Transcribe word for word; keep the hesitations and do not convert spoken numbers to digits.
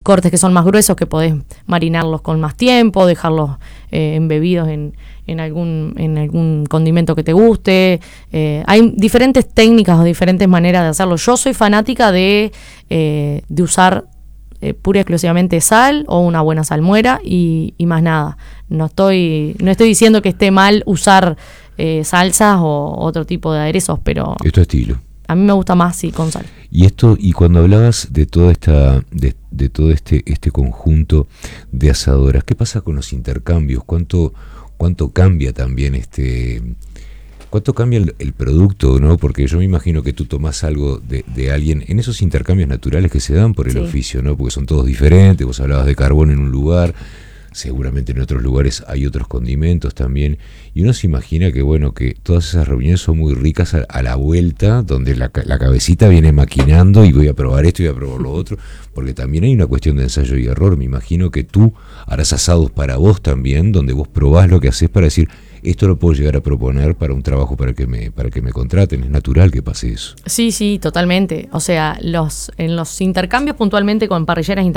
cortes que son más gruesos, que podés marinarlos con más tiempo, dejarlos eh, embebidos en, en, algún, en algún condimento que te guste. Eh, hay diferentes técnicas o diferentes maneras de hacerlo. Yo soy fanática de, eh, de usar eh, pura y exclusivamente sal o una buena salmuera y, y más nada. No estoy, no estoy diciendo que esté mal usar eh, salsas o otro tipo de aderezos, pero... Es tu estilo. A mí me gusta más, sí, con sal. Y esto, y cuando hablabas de toda esta, de, de todo este, este conjunto de asadoras, ¿qué pasa con los intercambios? ¿Cuánto, cuánto cambia también este, cuánto cambia el, el producto, ¿no? Porque yo me imagino que tú tomás algo de, de alguien en esos intercambios naturales que se dan por el sí. oficio, ¿no? Porque son todos diferentes. Vos hablabas de carbón en un lugar, seguramente en otros lugares hay otros condimentos también, y uno se imagina que bueno, que todas esas reuniones son muy ricas a, a la vuelta, donde la, la cabecita viene maquinando y voy a probar esto y voy a probar lo otro, porque también hay una cuestión de ensayo y error. Me imagino que tú harás asados para vos también, donde vos probás lo que haces para decir, esto lo puedo llegar a proponer para un trabajo para que me para que me contraten. Es natural que pase eso. Sí, sí, totalmente. O sea, los en los intercambios puntualmente con parrilleras